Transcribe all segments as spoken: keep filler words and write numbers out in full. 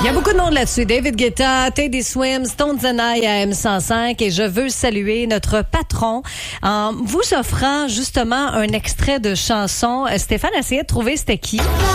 Il y a beaucoup de monde là-dessus. David Guetta, Teddy Swims, Stones and I à M cent cinq. Et je veux saluer notre patron en vous offrant justement un extrait de chanson. Stéphane essayait de trouver c'était qui.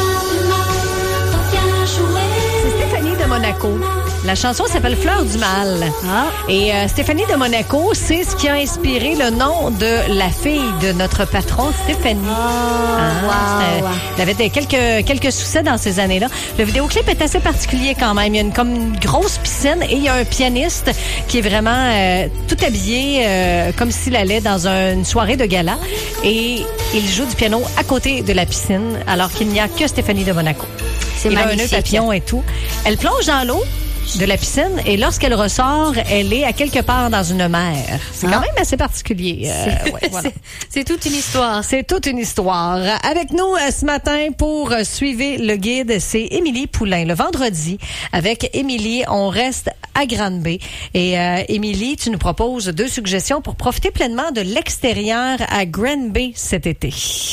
C'est Stéphanie de Monaco. La chanson s'appelle Fleur du mal. Ah. Et euh, Stéphanie de Monaco, c'est ce qui a inspiré le nom de la fille de notre patron, Stéphanie. Oh, Ah, wow. c'était- Elle avait des- quelques, quelques succès dans ces années-là. Le vidéoclip est assez particulier quand même. Il y a une, comme une grosse piscine et il y a un pianiste qui est vraiment euh, tout habillé euh, comme s'il allait dans un- une soirée de gala. Et il joue du piano à côté de la piscine alors qu'il n'y a que Stéphanie de Monaco. C'est Il a un nœud magnifique. papillon et tout. Elle plonge dans l'eau de la piscine et lorsqu'elle ressort, elle est à quelque part dans une mer. C'est Ah. quand même assez particulier. Euh, ouais, voilà. C'est- C'est toute une histoire. C'est toute une histoire. Avec nous euh, ce matin pour euh, suivre le guide, c'est Émilie Poulain. Le vendredi, avec Émilie, on reste à Granby. Et euh, Émilie, tu nous proposes deux suggestions pour profiter pleinement de l'extérieur à Granby cet été.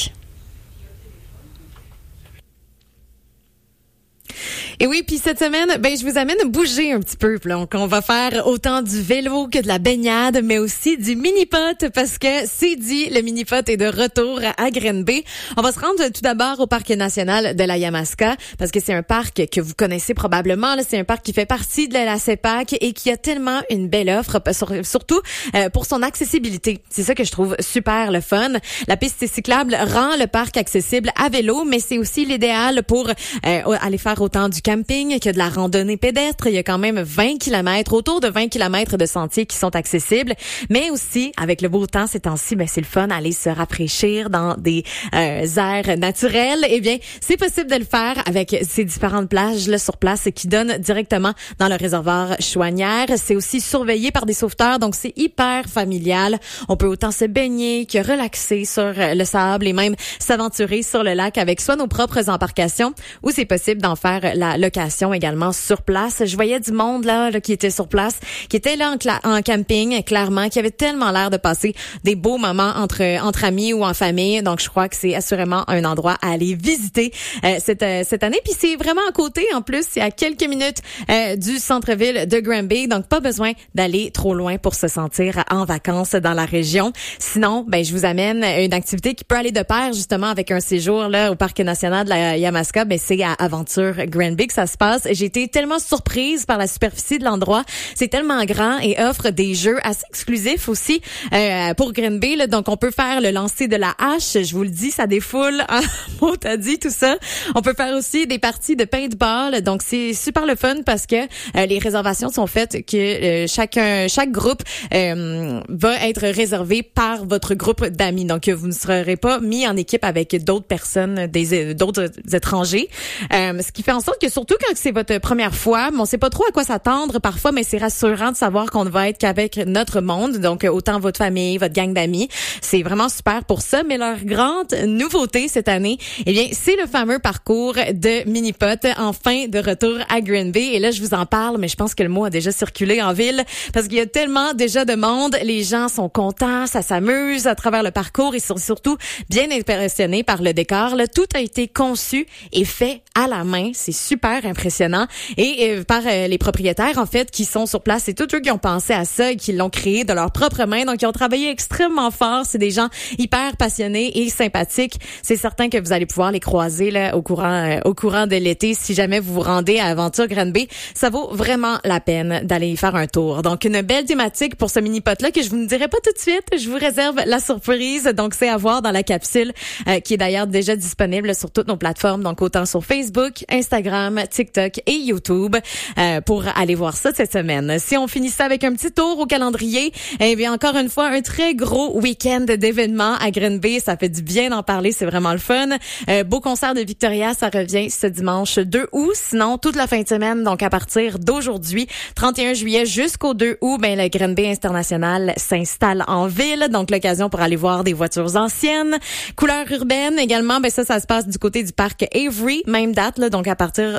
Et oui, puis cette semaine, ben je vous amène bouger un petit peu. Donc on va faire autant du vélo que de la baignade, mais aussi du mini-pot parce que c'est dit, le mini-pot est de retour à Granby. On va se rendre tout d'abord au parc national de la Yamaska parce que c'est un parc que vous connaissez probablement. Là, c'est un parc qui fait partie de la CEPAC et qui a tellement une belle offre, surtout euh, pour son accessibilité. C'est ça que je trouve super le fun. La piste cyclable rend le parc accessible à vélo, mais c'est aussi l'idéal pour euh, aller faire autant du camping que de la randonnée pédestre. Il y a quand même vingt kilomètres, autour de vingt kilomètres de sentiers qui sont accessibles. Mais aussi, avec le beau temps ces temps-ci, ben, c'est le fun d'aller se rafraîchir dans des euh, aires naturelles. Eh bien, c'est possible de le faire avec ces différentes plages là sur place qui donnent directement dans le réservoir Chouanière. C'est aussi surveillé par des sauveteurs, donc c'est hyper familial. On peut autant se baigner que relaxer sur le sable et même s'aventurer sur le lac avec soit nos propres embarcations ou c'est possible d'en faire la location également sur place. Je voyais du monde là, là qui était sur place, qui était là en, cla- en camping, clairement, qui avait tellement l'air de passer des beaux moments entre entre amis ou en famille. Donc je crois que c'est assurément un endroit à aller visiter euh, cette euh, cette année. Puis c'est vraiment à côté en plus, c'est à quelques minutes euh, du centre-ville de Granby, donc pas besoin d'aller trop loin pour se sentir en vacances dans la région. Sinon, ben je vous amène une activité qui peut aller de pair justement avec un séjour là au parc national de la Yamaska. Ben c'est à Aventure Granby que ça se passe. J'ai été tellement surprise par la superficie de l'endroit. C'est tellement grand et offre des jeux assez exclusifs aussi euh, pour Granby. Là. Donc, on peut faire le lancer de la hache. Je vous le dis, ça défoule. On t'a dit tout ça. On peut faire aussi des parties de paintball. Donc, c'est super le fun parce que euh, les réservations sont faites que euh, chacun, chaque groupe euh, va être réservé par votre groupe d'amis. Donc, vous ne serez pas mis en équipe avec d'autres personnes, des d'autres étrangers. Euh, ce qui fait en sorte que surtout quand c'est votre première fois, on sait pas trop à quoi s'attendre parfois, mais c'est rassurant de savoir qu'on ne va être qu'avec notre monde, donc autant votre famille, votre gang d'amis. C'est vraiment super pour ça, mais leur grande nouveauté cette année, eh bien, c'est le fameux parcours de mini-pot, enfin de retour à Granby. Et là, je vous en parle, mais je pense que le mot a déjà circulé en ville parce qu'il y a tellement déjà de monde. Les gens sont contents, ça s'amuse à travers le parcours. Ils sont surtout bien impressionnés par le décor. Là, tout a été conçu et fait à la main. C'est super impressionnant. Et euh, par euh, les propriétaires, en fait, qui sont sur place. C'est tous eux qui ont pensé à ça et qui l'ont créé de leurs propres mains. Donc, ils ont travaillé extrêmement fort. C'est des gens hyper passionnés et sympathiques. C'est certain que vous allez pouvoir les croiser là au courant euh, au courant de l'été si jamais vous vous rendez à Aventure Granby. Ça vaut vraiment la peine d'aller y faire un tour. Donc, une belle thématique pour ce mini-pot-là que je vous ne dirai pas tout de suite. Je vous réserve la surprise. Donc, c'est à voir dans la capsule euh, qui est d'ailleurs déjà disponible sur toutes nos plateformes. Donc, autant sur Facebook, Instagram, TikTok et YouTube euh, pour aller voir ça cette semaine. Si on finit ça avec un petit tour au calendrier, eh bien, encore une fois, un très gros week-end d'événements à Granby. Ça fait du bien d'en parler. C'est vraiment le fun. Euh, beau concert de Victoria, ça revient ce dimanche deux août. Sinon, toute la fin de semaine, donc à partir d'aujourd'hui, trente et un juillet jusqu'au deux août, ben, le Granby International s'installe en ville. Donc, l'occasion pour aller voir des voitures anciennes. Couleur urbaine également, ben ça, ça se passe du côté du parc Avery. Même date, là, donc à partir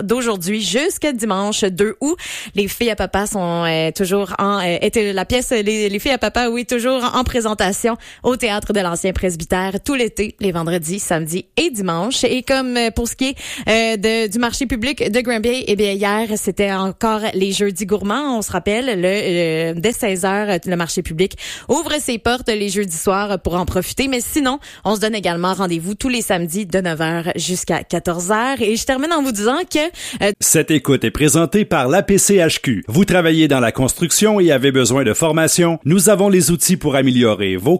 d'aujourd'hui jusqu'à dimanche deux août. Les filles à papa sont euh, toujours en euh, était la pièce les, les filles à papa oui toujours en présentation au théâtre de l'Ancien Presbytère tout l'été, les vendredis, samedis et dimanches. Et comme euh, pour ce qui est euh, de, du marché public de Granby, eh bien hier c'était encore les jeudis gourmands. On se rappelle le euh, dès seize heures le marché public ouvre ses portes les jeudis soirs pour en profiter. Mais sinon, on se donne également rendez-vous tous les samedis de neuf heures jusqu'à quatorze heures. Et je termine en vous disant que... Euh, Cette écoute est présentée par l'A P C H Q. Vous travaillez dans la construction et avez besoin de formation? Nous avons les outils pour améliorer vos